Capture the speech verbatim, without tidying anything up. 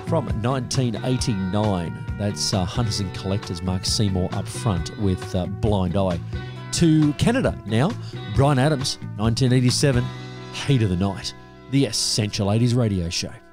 from nineteen eighty-nine. That's uh, Hunters and Collectors, Mark Seymour up front with uh, Blind Eye. To Canada now, Bryan Adams, nineteen eighty-seven, Heat of the Night, the Essential eighties Radio Show.